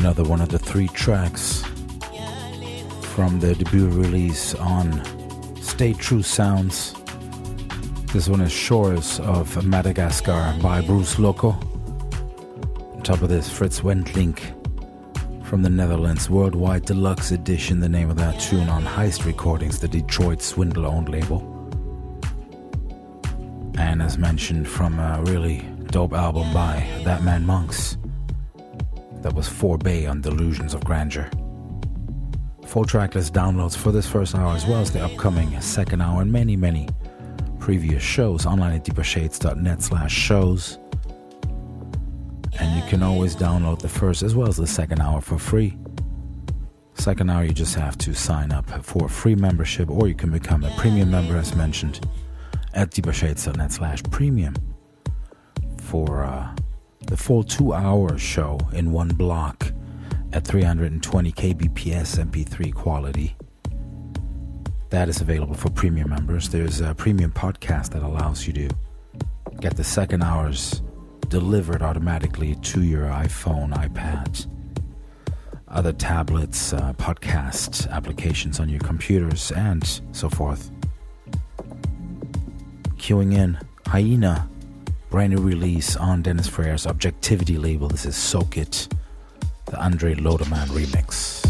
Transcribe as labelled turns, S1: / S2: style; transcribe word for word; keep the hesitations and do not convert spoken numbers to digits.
S1: Another one of the three tracks from the debut release on Stay True Sounds. This one is Shores of Madagascar by Bruce Loco. On top of this, Fritz Wendlink from the Netherlands, Worldwide Deluxe Edition, the name of that tune, on Heist Recordings, the Detroit Swindle-owned label. And as mentioned, from a really dope album by That Man Monks, that was four Bay on Delusions of Grandeur. Full tracklist downloads for this first hour, as well as the upcoming second hour and many, many previous shows online at deepershades.net slash shows. And you can always download the first as well as the second hour for free. Second hour, you just have to sign up for a free membership, or you can become a premium member, as mentioned, at deepershades.net slash premium for uh, the full two-hour show in one block at three hundred twenty kilobits M P three quality. That is available for premium members. There's a premium podcast that allows you to get the second hours delivered automatically to your iPhone, iPad, other tablets, uh, podcast applications on your computers, and so forth. Queuing in Hyena, brand new release on Dennis Freya's Objectivity label. This is Soak It, the Andre Lodeman remix.